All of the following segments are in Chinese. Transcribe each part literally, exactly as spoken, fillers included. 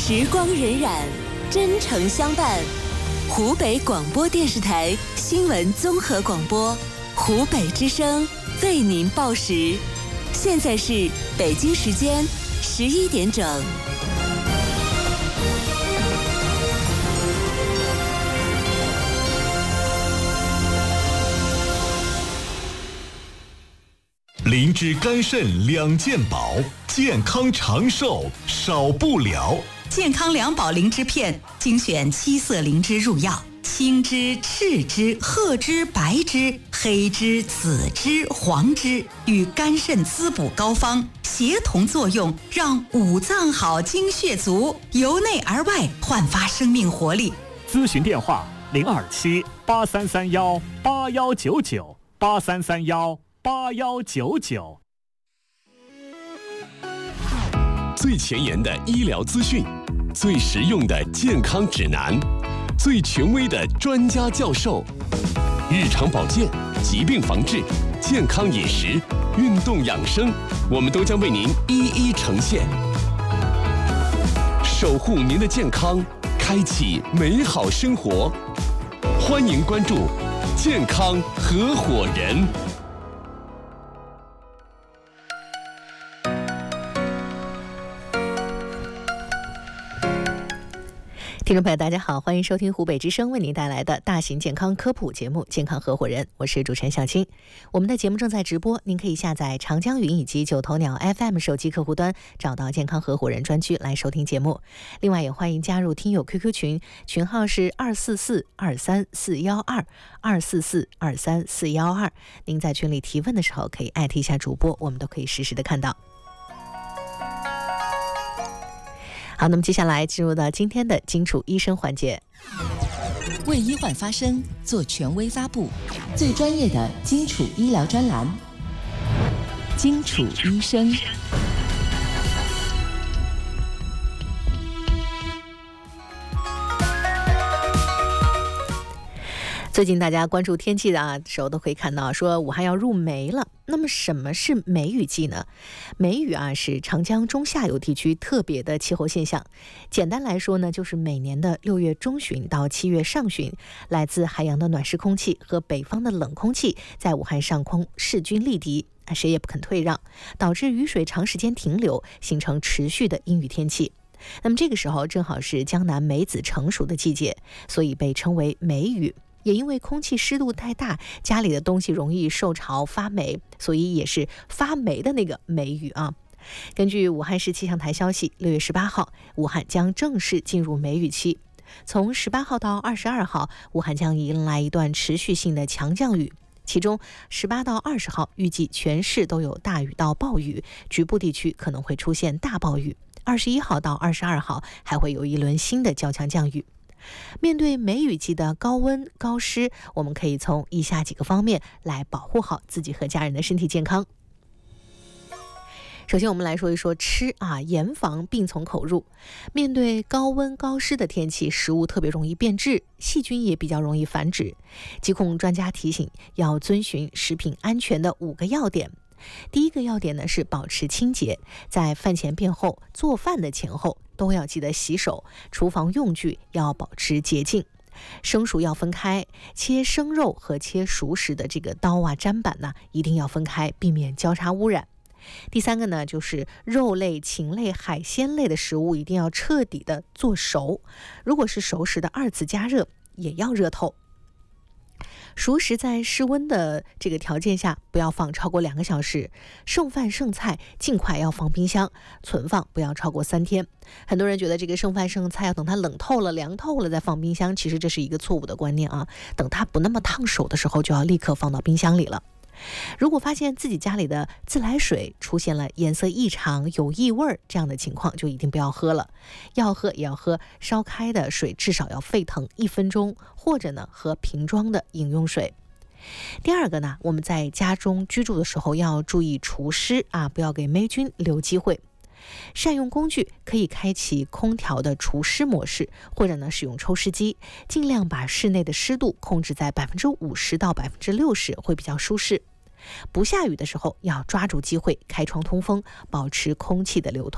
时光荏苒，真诚相伴。湖北广播电视台新闻综合广播，湖北之声为您报时。现在是北京时间十一点整。 灵芝肝肾两件宝，健康长寿少不了。 健康两宝灵芝片，精选七色灵芝入药，青芝、赤芝、褐芝、白芝、黑芝、紫芝、黄芝，与肝肾滋补膏方协同作用，让五脏好、精血足，由内而外焕发生命活力。 咨询电话：零二七八三三幺八幺九九八三三幺八幺九九。 最前沿的医疗资讯，最实用的健康指南，最权威的专家教授，日常保健、疾病防治、健康饮食、运动养生，我们都将为您一一呈现，守护您的健康，开启美好生活。欢迎关注健康合伙人。 听众朋友大家好，欢迎收听湖北之声为您带来的大型健康科普节目《健康合伙人》，我是主持人小青。我们的节目正在直播，您可以下载长江云以及九头鸟 F M 手机客户端，找到健康合伙人专区来收听节目。另外也欢迎加入听友 Q Q 群，群号是二四四二三四幺二二四四二三四幺二。您在群里提问的时候可以艾特一下主播，我们都可以实时的看到。好，那么接下来进入到今天的荆楚医生环节， 为医患发声，做权威发布，最专业的荆楚医疗专栏，荆楚医生。 最近大家关注天气的啊时候都可以看到说武汉要入梅了。那么什么是梅雨季呢？梅雨啊是长江中下游地区特别的气候现象。简单来说呢，就是每年的六月中旬到七月上旬，来自海洋的暖湿空气和北方的冷空气在武汉上空势均力敌，谁也不肯退让，导致雨水长时间停留，形成持续的阴雨天气。那么这个时候正好是江南梅子成熟的季节，所以被称为梅雨。也因为空气湿度太大，家里的东西容易受潮发霉，所以也是发霉的那个梅雨啊。根据武汉市气象台消息，六月十八号，武汉将正式进入梅雨期。从十八号到二十二号，武汉将迎来一段持续性的强降雨。其中十八到二十号预计全市都有大雨到暴雨，局部地区可能会出现大暴雨。二十一号到二十二号还会有一轮新的较强降雨。面对梅雨季的高温高湿，我们可以从以下几个方面来保护好自己和家人的身体健康。首先我们来说一说吃啊，严防病从口入。面对高温高湿的天气，食物特别容易变质，细菌也比较容易繁殖。疾控专家提醒，要遵循食品安全的五个要点。第一个要点呢是保持清洁，在饭前便后、做饭的前后都要记得洗手，厨房用具要保持洁净，生熟要分开，切生肉和切熟食的这个刀啊、砧板呢、啊、一定要分开，避免交叉污染。第三个呢，就是肉类、禽类、海鲜类的食物一定要彻底的做熟，如果是熟食的二次加热也要热透。熟食在室温的这个条件下不要放超过两个小时，剩饭剩菜尽快要放冰箱，存放不要超过三天。很多人觉得这个剩饭剩菜要等它冷透了、凉透了再放冰箱，其实这是一个错误的观念啊！等它不那么烫手的时候，就要立刻放到冰箱里了。如果发现自己家里的自来水出现了颜色异常、有异味这样的情况，就一定不要喝了。要喝也要喝烧开的水，至少要沸腾一分钟，或者呢喝瓶装的饮用水。第二个呢，我们在家中居住的时候要注意除湿啊，不要给霉菌留机会。善用工具，可以开启空调的除湿模式，或者呢使用抽湿机，尽量把室内的湿度控制在百分之五十到百分之六十，会比较舒适。不下雨的时候，要抓住机会开窗通风，保持空气的流通。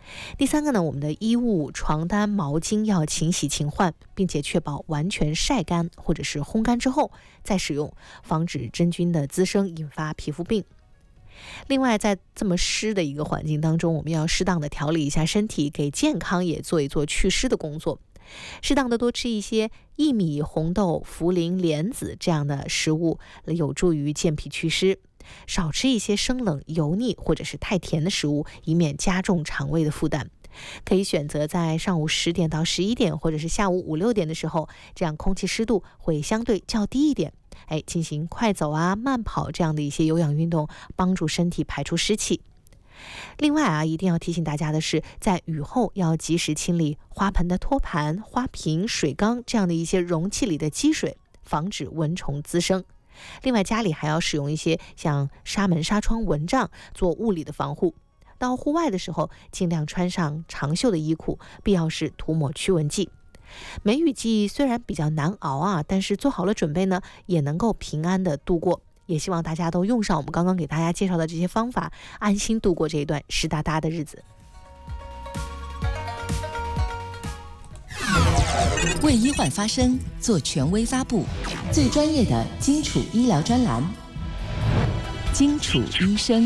第三个呢，我们的衣物、床单、毛巾要勤洗勤换，并且确保完全晒干或者是烘干之后再使用，防止真菌的滋生引发皮肤病。另外，在这么湿的一个环境当中，我们要适当的调理一下身体，给健康也做一做祛湿的工作。适当的多吃一些薏米、红豆、茯苓、莲子这样的食物，有助于健脾祛湿。少吃一些生冷、油腻或者是太甜的食物，以免加重肠胃的负担。可以选择在上午十点到十一点，或者是下午五六点的时候，这样空气湿度会相对较低一点。哎，进行快走啊、慢跑这样的一些有氧运动，帮助身体排出湿气。另外啊，一定要提醒大家的是，在雨后要及时清理花盆的托盘、花瓶、水缸这样的一些容器里的积水，防止蚊虫滋生。另外，家里还要使用一些像纱门、纱窗、蚊帐做物理的防护。到户外的时候，尽量穿上长袖的衣裤，必要时涂抹驱蚊剂。梅雨季虽然比较难熬啊，但是做好了准备呢，也能够平安的度过。也希望大家都用上我们刚刚给大家介绍的这些方法，安心度过这一段湿哒哒的日子。 为医患发声，做权威发布，最专业的基础医疗专栏，基础医生。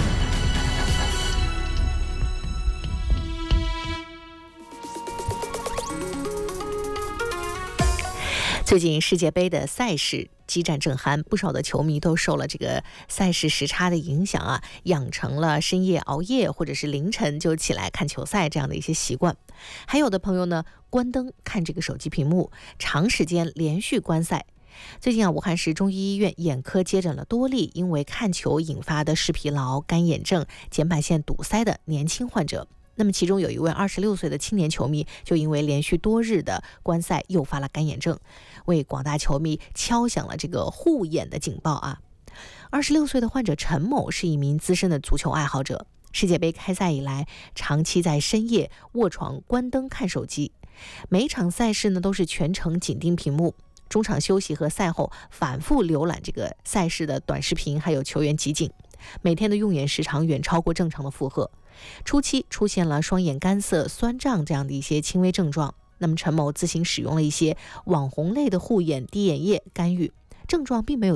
最近世界杯的赛事激战正酣，不少的球迷都受了这个赛事时差的影响啊，养成了深夜熬夜或者是凌晨就起来看球赛这样的一些习惯。还有的朋友呢，关灯看这个手机屏幕，长时间连续观赛。最近啊，武汉市中医医院眼科接诊了多例因为看球引发的视疲劳、干眼症、睑板腺堵塞的年轻患者。那么其中有一位二十六岁的青年球迷，就因为连续多日的观赛诱发了干眼症，为广大球迷敲响了这个护眼的警报啊！二十六岁的患者陈某是一名资深的足球爱好者，世界杯开赛以来，长期在深夜卧床关灯看手机，每一场赛事呢都是全程紧盯屏幕，中场休息和赛后反复浏览这个赛事的短视频，还有球员集锦，每天的用眼时长远超过正常的负荷。初期出现了双眼干涩、酸胀这样的一些轻微症状，那么陈某自行使用了一些网红类的护眼滴眼液干预，症状并没有